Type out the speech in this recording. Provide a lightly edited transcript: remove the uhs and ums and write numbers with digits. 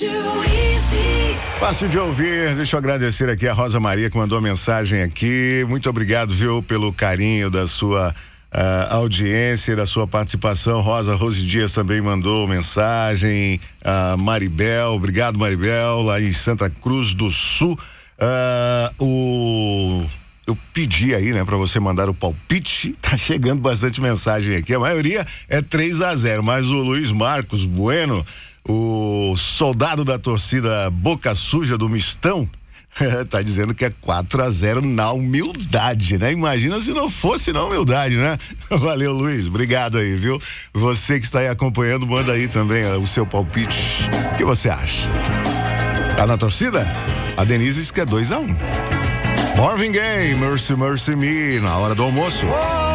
Fácil de ouvir, deixa eu agradecer aqui a Rosa Maria que mandou mensagem aqui. Muito obrigado, viu, pelo carinho da sua audiência, da sua participação. Rose Dias também mandou mensagem. Maribel, obrigado, Maribel, lá em Santa Cruz do Sul. Eu pedi aí, né, pra você mandar o palpite. Tá chegando bastante mensagem aqui. A maioria é 3-0, mas o Luiz Marcos Bueno, o soldado da torcida Boca Suja do Mistão, tá dizendo que é 4-0 na humildade, né? Imagina se não fosse na humildade, né? Valeu, Luiz, obrigado aí, viu? Você que está aí acompanhando, manda aí também o seu palpite. O que você acha? Tá na torcida? A Denise diz que é 2-1. Marvin Gaye, Mercy Mercy Me, na hora do almoço.